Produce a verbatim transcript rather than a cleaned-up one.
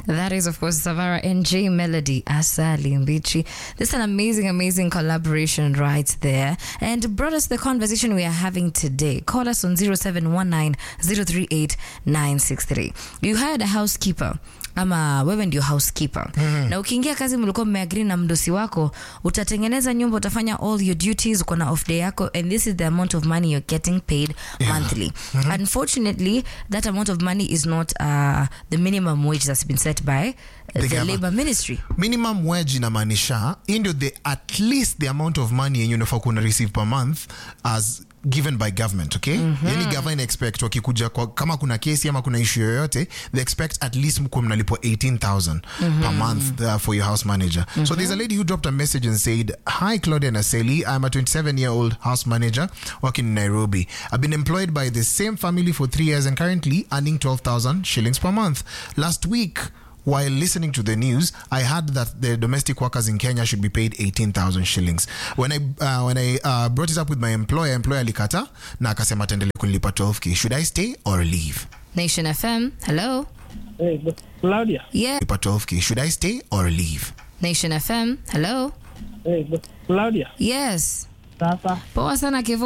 That is, of course, Savara and J Melody, Asali Mbichi. This is an amazing, amazing collaboration right there. And brought us the conversation we are having today. Call us on zero seven one nine zero three eight nine six three. You hired a housekeeper. Ama wewe ndio housekeeper. Mm-hmm. Na ukiingia kazi mlikuwa mmeagree na mdosi wako, utatengeneza nyumba, utafanya all your duties, uko na off day yako, and this is the amount of money you're getting paid yeah. monthly. Mm-hmm. Unfortunately, that amount of money is not uh, the minimum wage that's been set by uh, the, the labor ministry. Minimum wage inamaanisha ndio the at least the amount of money yenye unafaa kuna receive per month as given by government, okay? Mm-hmm. Yani government expect wakikuja kwa, kama kuna kesi ama kuna issue yoyote, they expect at least mko mnalipo eighteen thousand mm-hmm. per month uh, for your house manager. Mm-hmm. So there's a lady who dropped a message and said, "Hi Claudia Naseli, I'm a twenty-seven year old house manager working in Nairobi. I've been employed by the same family for three years and currently earning twelve thousand shillings per month. Last week, while listening to the news, I heard that the domestic workers in Kenya should be paid eighteen thousand shillings. When I uh, when I uh, brought it up with my employer, employer likata na akasema tendele kunilipa twelve k. Should I stay or leave?" Nation F M, hello. Hey, Claudia. Yeah. twelve k. Should I stay or leave? Nation F M, hello. Hey, Claudia. Yes. Sasa. Poa sana Kevo.